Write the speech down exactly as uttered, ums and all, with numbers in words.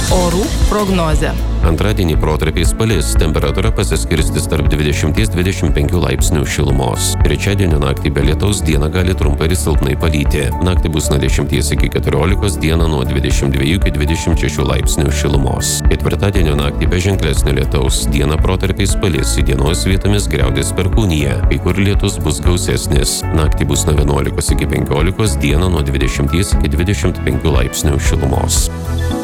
Orų prognozė. Antradienį protarpiais palis, temperatūra pasiskirstys tarp dvidešimt dvidešimt penkių laipsnių šilumos. Trečiadienio naktį be lietaus dieną gali trumpai ir silpnai palyti. Naktį bus nuo dešimties iki keturiolikos, dieną nuo dvidešimt dviejų iki dvidešimt šešių laipsnių šilumos. Ketvirtadienio naktį be ženklesnio lietaus, dieną protarpiais palis, įdienos vietomis griaudės perkūnija, kai kur lietus bus gausesnis. Naktį bus nuo vienuolikos iki penkiolikos, dieną nuo dvidešimties iki dvidešimt penkių laipsnių šilumos.